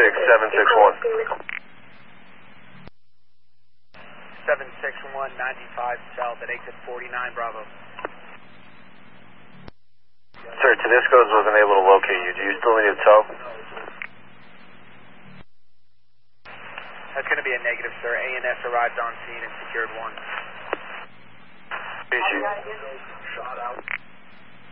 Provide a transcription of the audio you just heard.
761. 761, 95 south at exit 49, Bravo. Sir, Tedisco's wasn't able to locate you. Do you still need a tow? That's going to be a negative, sir. ANS arrived on scene and secured one. Appreciate you.